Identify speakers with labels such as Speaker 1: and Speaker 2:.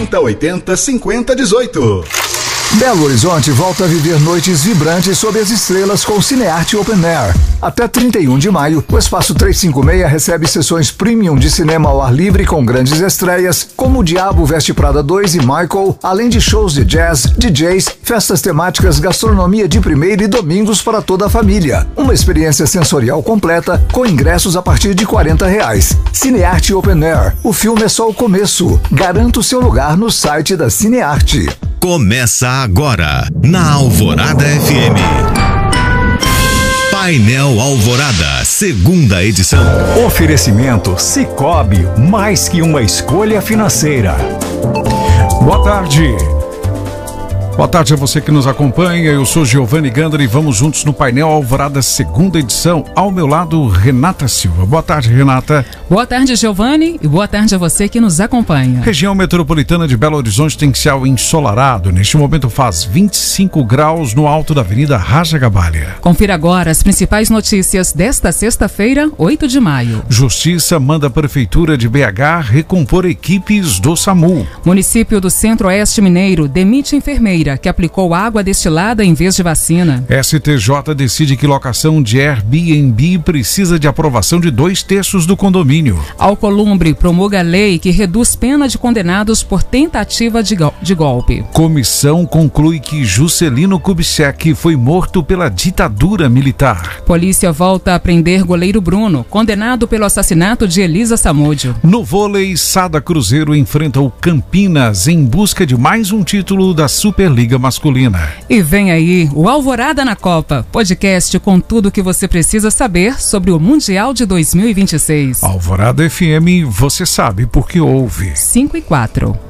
Speaker 1: 30 80 50 18.
Speaker 2: Belo Horizonte volta a viver noites vibrantes sob as estrelas com Cinearte Open Air. Até 31 de maio, o Espaço 356 recebe sessões premium de cinema ao ar livre com grandes estreias, como O Diabo Veste Prada 2 e Michael, além de shows de jazz, DJs, festas temáticas, gastronomia de primeira e domingos para toda a família. Uma experiência sensorial completa com ingressos a partir de R$40. Cinearte Open Air. O filme é só o começo. Garanta o seu lugar no site da Cinearte.
Speaker 3: Começa agora, na Alvorada FM. Painel Alvorada, segunda edição.
Speaker 4: Oferecimento Sicoob, mais que uma escolha financeira.
Speaker 5: Boa tarde. Boa tarde a você que nos acompanha, eu sou Giovanni Gandra e vamos juntos no Painel Alvorada, segunda edição. Ao meu lado, Renata Silva. Boa tarde, Renata.
Speaker 6: Boa tarde, Giovanni, e boa tarde a você que nos acompanha.
Speaker 5: Região metropolitana de Belo Horizonte tem céu ensolarado. Neste momento faz 25 graus no alto da Avenida Raja Gabalha.
Speaker 6: Confira agora as principais notícias desta sexta-feira, 8 de maio.
Speaker 5: Justiça manda a Prefeitura de BH recompor equipes do SAMU.
Speaker 6: Município do Centro-Oeste Mineiro demite enfermeira que aplicou água destilada em vez de vacina.
Speaker 5: STJ decide que locação de Airbnb precisa de aprovação de 2/3 do condomínio.
Speaker 6: Alcolumbre promulga lei que reduz pena de condenados por tentativa de golpe.
Speaker 5: Comissão conclui que Juscelino Kubitschek foi morto pela ditadura militar.
Speaker 6: Polícia volta a prender goleiro Bruno, condenado pelo assassinato de Elisa Samúdio.
Speaker 5: No vôlei, Sada Cruzeiro enfrenta o Campinas em busca de mais um título da Superliga Masculina.
Speaker 6: E vem aí o Alvorada na Copa, podcast com tudo o que você precisa saber sobre o Mundial de 2026.
Speaker 5: Alvorada FM, você sabe porque ouve.
Speaker 6: 5 e 4.